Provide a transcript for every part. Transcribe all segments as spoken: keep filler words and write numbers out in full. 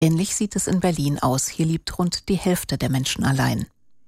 Ähnlich sieht es in Berlin aus. Hier lebt rund die Hälfte der Menschen allein.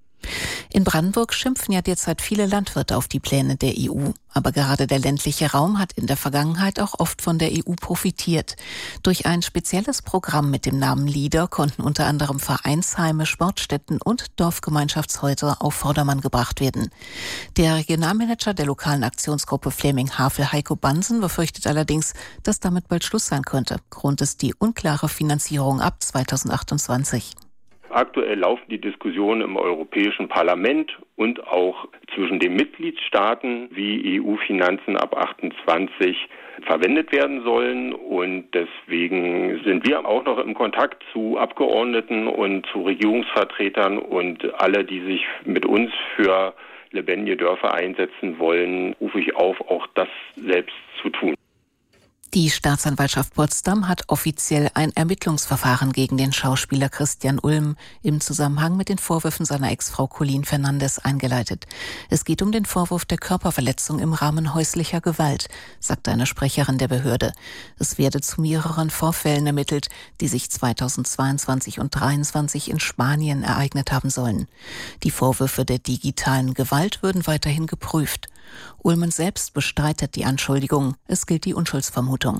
In Brandenburg schimpfen ja derzeit viele Landwirte auf die Pläne der E U. Aber gerade der ländliche Raum hat in der Vergangenheit auch oft von der E U profitiert. Durch ein spezielles Programm mit dem Namen LEADER konnten unter anderem Vereinsheime, Sportstätten und Dorfgemeinschaftshäuser auf Vordermann gebracht werden. Der Regionalmanager der lokalen Aktionsgruppe Fläming-Havel, Heiko Bansen, befürchtet allerdings, dass damit bald Schluss sein könnte. Grund ist die unklare Finanzierung ab zweitausendachtundzwanzig. Aktuell laufen die Diskussionen im Europäischen Parlament und auch zwischen den Mitgliedstaaten, wie E U-Finanzen ab achtundzwanzig verwendet werden sollen. Und deswegen sind wir auch noch im Kontakt zu Abgeordneten und zu Regierungsvertretern und alle, die sich mit uns für lebendige Dörfer einsetzen wollen, rufe ich auf, auch das selbst zu tun. Die Staatsanwaltschaft Potsdam hat offiziell ein Ermittlungsverfahren gegen den Schauspieler Christian Ulm im Zusammenhang mit den Vorwürfen seiner Ex-Frau Colleen Fernandes eingeleitet. Es geht um den Vorwurf der Körperverletzung im Rahmen häuslicher Gewalt, sagte eine Sprecherin der Behörde. Es werde zu mehreren Vorfällen ermittelt, die sich zweitausendzweiundzwanzig und zweitausenddreiundzwanzig in Spanien ereignet haben sollen. Die Vorwürfe der digitalen Gewalt würden weiterhin geprüft. Ulmen selbst bestreitet die Anschuldigung. Es gilt die Unschuldsvermutung.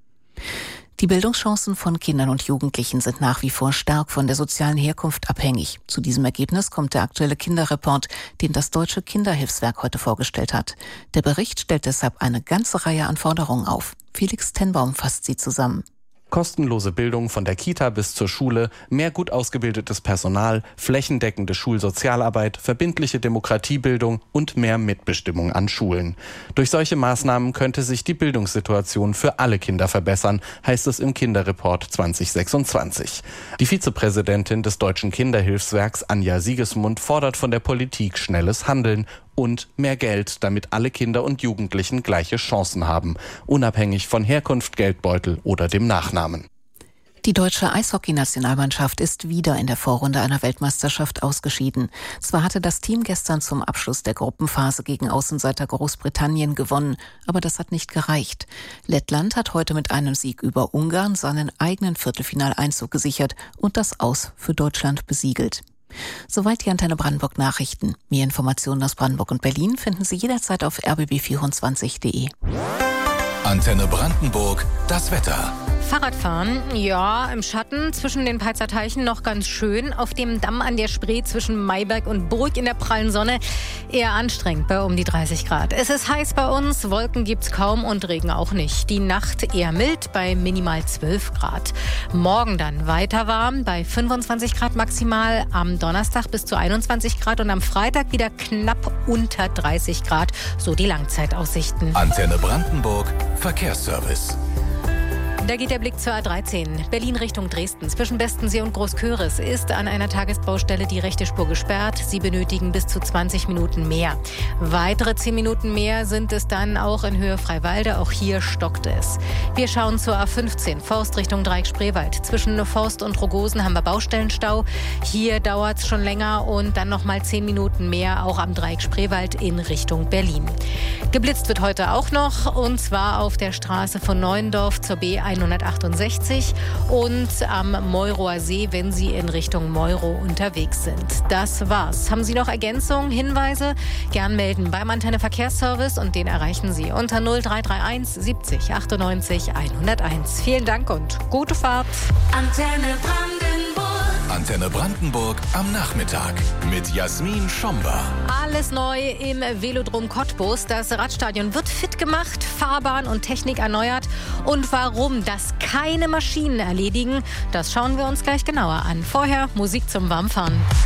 Die Bildungschancen von Kindern und Jugendlichen sind nach wie vor stark von der sozialen Herkunft abhängig. Zu diesem Ergebnis kommt der aktuelle Kinderreport, den das Deutsche Kinderhilfswerk heute vorgestellt hat. Der Bericht stellt deshalb eine ganze Reihe an Forderungen auf. Felix Tenbaum fasst sie zusammen. Kostenlose Bildung von der Kita bis zur Schule, mehr gut ausgebildetes Personal, flächendeckende Schulsozialarbeit, verbindliche Demokratiebildung und mehr Mitbestimmung an Schulen. Durch solche Maßnahmen könnte sich die Bildungssituation für alle Kinder verbessern, heißt es im Kinderreport zwanzig sechsundzwanzig. Die Vizepräsidentin des Deutschen Kinderhilfswerks, Anja Siegesmund, fordert von der Politik schnelles Handeln und mehr Geld, damit alle Kinder und Jugendlichen gleiche Chancen haben, unabhängig von Herkunft, Geldbeutel oder dem Nachnamen. Die deutsche Eishockey-Nationalmannschaft ist wieder in der Vorrunde einer Weltmeisterschaft ausgeschieden. Zwar hatte das Team gestern zum Abschluss der Gruppenphase gegen Außenseiter Großbritannien gewonnen, aber das hat nicht gereicht. Lettland hat heute mit einem Sieg über Ungarn seinen eigenen Viertelfinaleinzug gesichert und das Aus für Deutschland besiegelt. Soweit die Antenne Brandenburg Nachrichten. Mehr Informationen aus Brandenburg und Berlin finden Sie jederzeit auf r b b vierundzwanzig punkt de. Antenne Brandenburg, das Wetter. Fahrradfahren, ja, im Schatten zwischen den Peitzer Teichen noch ganz schön. Auf dem Damm an der Spree zwischen Mayberg und Burg in der prallen Sonne eher anstrengend bei um die dreißig Grad. Es ist heiß bei uns, Wolken gibt's kaum und Regen auch nicht. Die Nacht eher mild bei minimal zwölf Grad. Morgen dann weiter warm bei fünfundzwanzig Grad maximal, am Donnerstag bis zu einundzwanzig Grad und am Freitag wieder knapp unter dreißig Grad. So die Langzeitaussichten. Antenne Brandenburg, Verkehrsservice. Da geht der Blick zur A dreizehn. Berlin Richtung Dresden. Zwischen Bestensee und Großköris ist an einer Tagesbaustelle die rechte Spur gesperrt. Sie benötigen bis zu zwanzig Minuten mehr. Weitere zehn Minuten mehr sind es dann auch in Höhe Freiwalde. Auch hier stockt es. Wir schauen zur A fünfzehn. Forst Richtung Dreieck-Spreewald. Zwischen Forst und Rogosen haben wir Baustellenstau. Hier dauert es schon länger und dann noch mal zehn Minuten mehr auch am Dreieck-Spreewald in Richtung Berlin. Geblitzt wird heute auch noch und zwar auf der Straße von Neuendorf zur B hundertachtundsechzig und am Meuroer See, wenn Sie in Richtung Meuro unterwegs sind. Das war's. Haben Sie noch Ergänzungen, Hinweise? Gern melden beim Antenne Verkehrsservice und den erreichen Sie unter null drei drei eins siebzig achtundneunzig hunderteins. Vielen Dank und gute Fahrt. Antenne Brandenburg. Antenne Brandenburg am Nachmittag mit Jasmin Schomber. Alles neu im Velodrom Cottbus. Das Radstadion wird fit gemacht, Fahrbahn und Technik erneuert. Und warum das keine Maschinen erledigen, das schauen wir uns gleich genauer an. Vorher Musik zum Warmfahren.